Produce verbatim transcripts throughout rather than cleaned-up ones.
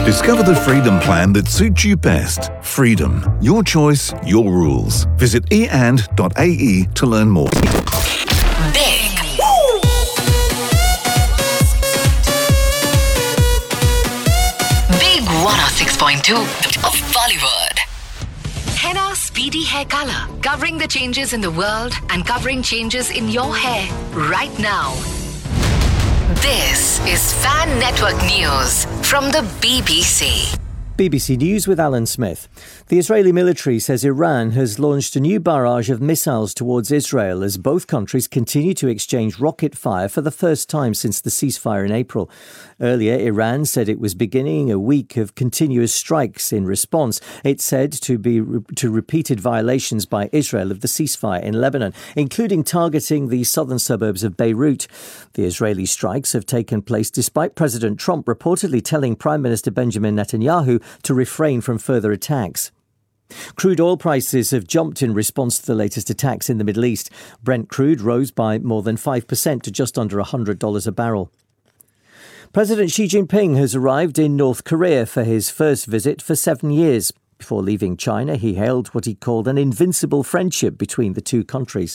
Discover the Freedom plan that suits you best. Freedom. Your choice, your rules. Visit e and dot a e to learn more. Big. Big one oh six point two of Bollywood. Henna Speedy Hair Color. Covering the changes in the world and covering changes in your hair right now. This is Fan Network News from the B B C. B B C News with Alan Smith. The Israeli military says Iran has launched a new barrage of missiles towards Israel as both countries continue to exchange rocket fire for the first time since the ceasefire in April. Earlier, Iran said it was beginning a week of continuous strikes in response. It said to be re- to repeated violations by Israel of the ceasefire in Lebanon, including targeting the southern suburbs of Beirut. The Israeli strikes have taken place despite President Trump reportedly telling Prime Minister Benjamin Netanyahu to refrain from further attacks. Crude oil prices have jumped in response to the latest attacks in the Middle East. Brent crude rose by more than five percent to just under one hundred dollars a barrel. President Xi Jinping has arrived in North Korea for his first visit for seven years. Before leaving China, he hailed what he called an invincible friendship between the two countries.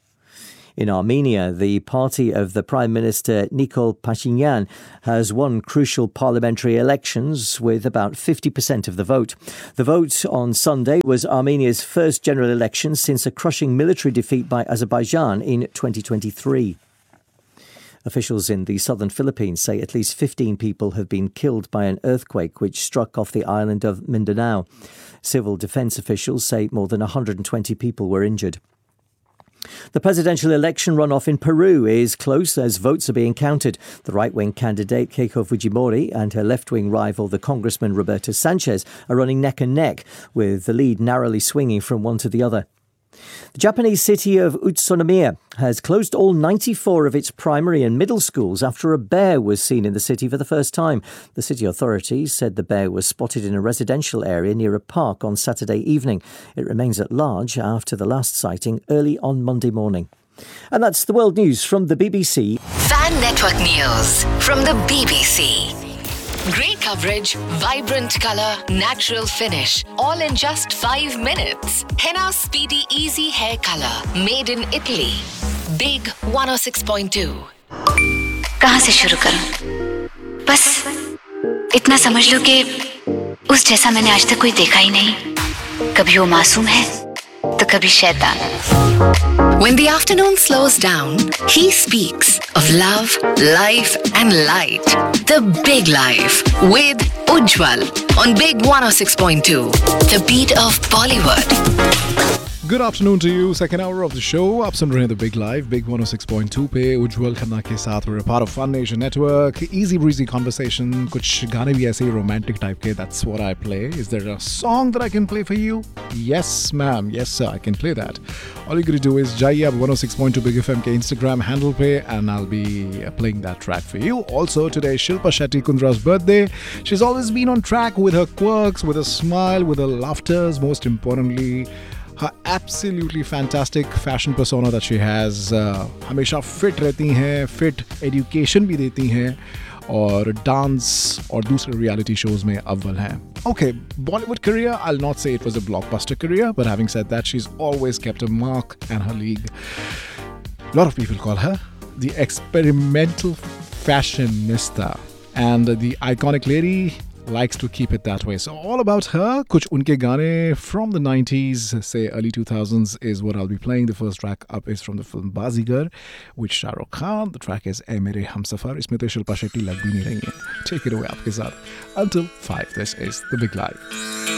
In Armenia, the party of the Prime Minister Nikol Pashinyan has won crucial parliamentary elections with about fifty percent of the vote. The vote on Sunday was Armenia's first general election since a crushing military defeat by Azerbaijan in twenty twenty-three. Officials in the southern Philippines say at least fifteen people have been killed by an earthquake which struck off the island of Mindanao. Civil defence officials say more than one hundred twenty people were injured. The presidential election runoff in Peru is close as votes are being counted. The right-wing candidate Keiko Fujimori and her left-wing rival, the Congressman Roberto Sanchez, are running neck and neck, with the lead narrowly swinging from one to the other. The Japanese city of Utsunomiya has closed all ninety-four of its primary and middle schools after a bear was seen in the city for the first time. The city authorities said the bear was spotted in a residential area near a park on Saturday evening. It remains at large after the last sighting early on Monday morning. And that's the world news from the B B C. Fan Network News from the B B C. Great coverage, vibrant colour, natural finish, all in just five minutes. Henna Speedy Easy Hair Color, made in Italy. Big one oh six point two. कहाँ से शुरू करूं? बस इतना समझ लो कि उस जैसा मैंने आज तक कोई देखा ही नहीं. कभी वो मासूम है, तो कभी शैतान. When the afternoon slows down, he speaks of love, life and light. The Big Life with Ujjwal on Big one oh six point two. The beat of Bollywood. Good afternoon to you. Second hour of the show. आप सुन रहे हैं The Big Live, Big one oh six point two पे उज्जवल खन्ना के साथ. We're a part of Fun Nation Network. Easy breezy conversation. कुछ गाने भी ऐसे ही romantic type के. That's what I play. Is there a song that I can play for you? Yes, ma'am. Yes, sir. I can play that. All you gotta do is जाइए आप one oh six point two Big F M के Instagram handle पे and I'll be playing that track for you. Also, today Shilpa Shetty Kundra's birthday. She's always been on track with her quirks, with her smile, with her laughters. Most importantly, her absolutely fantastic fashion persona that she has. uh, हमेशा fit रहती हैं, fit education भी देती हैं और dance और दूसरे reality shows में अव्वल हैं. Okay, Bollywood career, I'll not say it was a blockbuster career, but having said that, she's always kept a mark and her league. A lot of people call her the experimental fashionista, and the iconic lady likes to keep it that way. So all about her. Kuch unke gaane from the nineties, say early two thousands is what I'll be playing. The first track up is from the film Bazigar with Shah Rukh Khan. The track is Ae Mere Humsafar. Isme to Shilpa Shetty lag bhi nahi rahi hai. Take it away aapke saath until five. This is The Big Live.